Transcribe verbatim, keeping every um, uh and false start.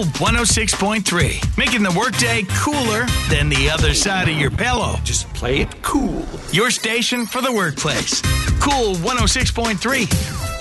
Cool one oh six point three, making the workday cooler than the other side of your pillow. Just play it cool. Your station for the workplace. Cool one oh six point three.